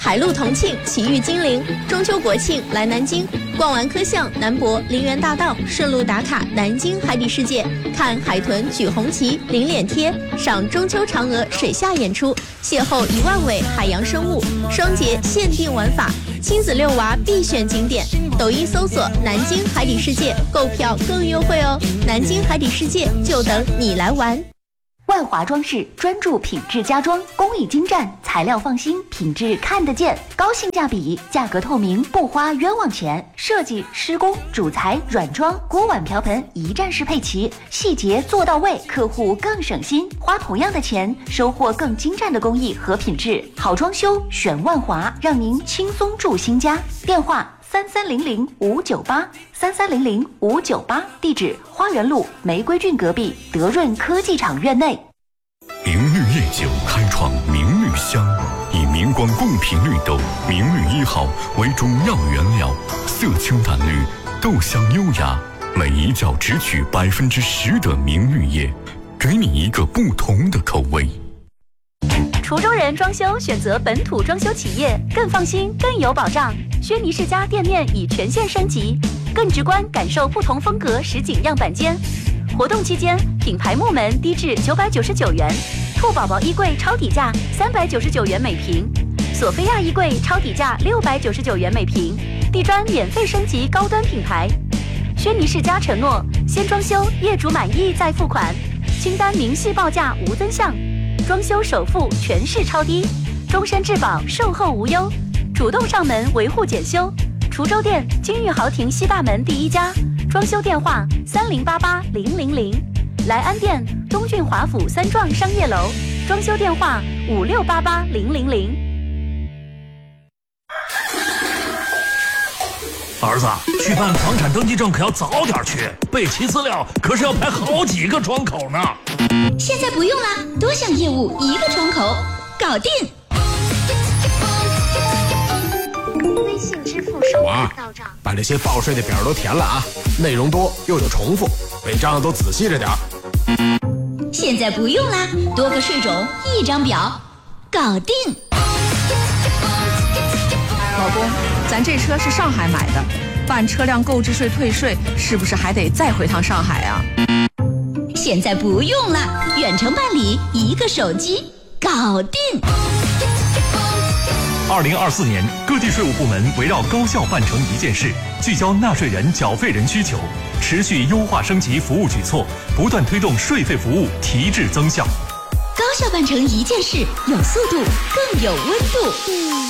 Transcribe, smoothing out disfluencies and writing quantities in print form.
海陆同庆，奇遇金陵。中秋国庆来南京，逛完科巷、南博、陵园大道，顺路打卡南京海底世界，看海豚举红旗、领脸贴，赏中秋嫦娥水下演出，邂逅1万尾海洋生物，双节限定玩法，亲子遛娃必选景点。抖音搜索“南京海底世界”，购票更优惠哦！南京海底世界就等你来玩。 万华装饰专注品质家装，工艺精湛，材料放心，品质看得见，高性价比，价格透明，不花冤枉钱。设计、施工、主材、软装、锅碗瓢盆一站式配齐，细节做到位，客户更省心。花同样的钱，收获更精湛的工艺和品质。好装修选万华，让您轻松住新家。电话3300-598，3300-598，地址花园路玫瑰郡隔壁德润科技厂院内。 明绿夜酒开创明绿香，以明光贡品绿豆明绿1号为中药原料，色清淡绿，豆香优雅，每一角只取10%的明绿叶，给你一个不同的口味。 滁州人装修选择本土装修企业，更放心，更有保障。轩尼诗家店面已全线升级，更直观感受不同风格实景样板间。活动期间，品牌木门低至999元，兔宝宝衣柜超底价399元每平，索菲亚衣柜超底价699元每平，地砖免费升级高端品牌。轩尼诗家承诺，先装修，业主满意再付款，清单明细报价无增项，装修首付全市超低，终身质保，售后无忧，主动上门维护检修。滁州店金玉豪庭西大门第1家，装修电话3088-000，莱安店东郡华府3幢商业楼，装修电话5688-000。 儿子，去办房产登记证可要早点去，备齐资料可是要排好几个窗口呢。 现在不用了，多项业务一个窗口，搞定。 微信支付收款到账， 把这些报税的表都填了啊，内容多又有重复，违章都仔细着点。 现在不用啦，多个税种一张表，搞定。 老公，咱这车是上海买的，办车辆购置税退税是不是还得再回趟上海啊？ 现在不用了，远程办理，一个手机，搞定。 2024年，各地税务部门围绕高效办成一件事，聚焦纳税人、缴费人需求，持续优化升级服务举措，不断推动税费服务提质增效。 高效办成一件事，有速度，更有温度。